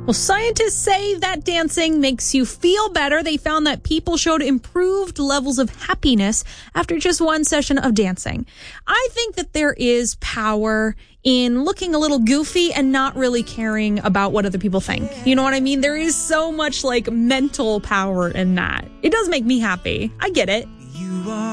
Well, scientists say that dancing makes you feel better. They found that people showed improved levels of happiness after just one session of dancing. I think that there is power in looking a little goofy and not really caring about what other people think. You know what I mean? There is so much mental power in that. It does make me happy. I get it.